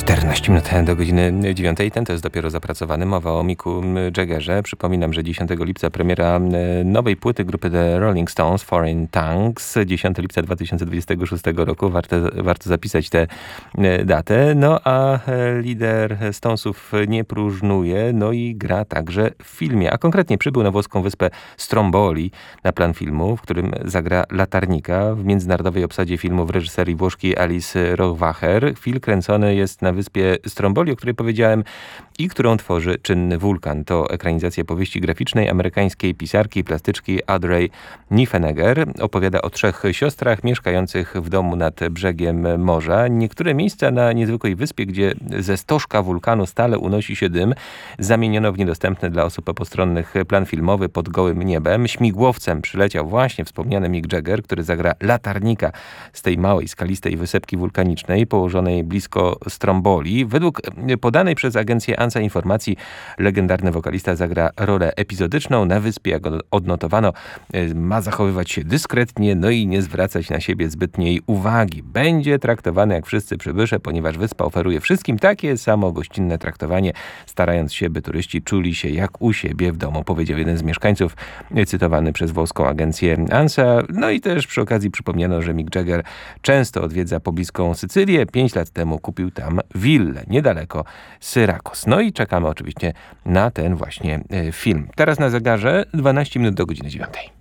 14 minut do godziny 9. Ten to jest dopiero zapracowany. Mowa o Micku Jaggerze. Przypominam, że 10 lipca premiera nowej płyty grupy The Rolling Stones, Foreign Tongues. 10 lipca 2026 roku. Warto zapisać tę datę. No a lider Stonesów nie próżnuje. No i gra także w filmie. A konkretnie przybył na włoską wyspę Stromboli na plan filmu, w którym zagra latarnika. W międzynarodowej obsadzie filmu w reżyserii włoszki Alice Rohrwacher. Film kręcony jest na wyspie Stromboli, o której powiedziałem, i którą tworzy czynny wulkan. To ekranizacja powieści graficznej amerykańskiej pisarki i plastyczki Audrey Niffenegger. Opowiada o 3 siostrach mieszkających w domu nad brzegiem morza. Niektóre miejsca na niezwykłej wyspie, gdzie ze stożka wulkanu stale unosi się dym, zamieniono w niedostępny dla osób postronnych plan filmowy Pod gołym niebem. Śmigłowcem przyleciał właśnie wspomniany Mick Jagger, który zagra latarnika z tej małej, skalistej wysepki wulkanicznej położonej blisko Stromboli. Według podanej przez agencję ANSA informacji legendarny wokalista zagra rolę epizodyczną. Na wyspie, jak odnotowano, ma zachowywać się dyskretnie, no i nie zwracać na siebie zbytniej uwagi. Będzie traktowany jak wszyscy przybysze, ponieważ wyspa oferuje wszystkim takie samo gościnne traktowanie, starając się, by turyści czuli się jak u siebie w domu, powiedział jeden z mieszkańców, cytowany przez włoską agencję ANSA. No i też przy okazji przypomniano, że Mick Jagger często odwiedza pobliską Sycylię. 5 lat temu kupił tam willę niedaleko Syrakos. No i czekamy oczywiście na ten właśnie film. Teraz na zegarze 12 minut do godziny 9.